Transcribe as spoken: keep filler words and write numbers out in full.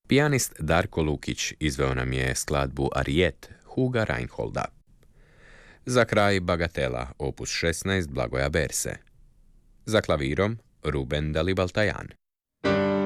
Pijanist Darko Lukić izveo nam je skladbu Arijet Huga Reinholda. Za kraj Bagatela, opus šesnaest Blagoja Berse. Za klavirom Ruben Dalibaltajan.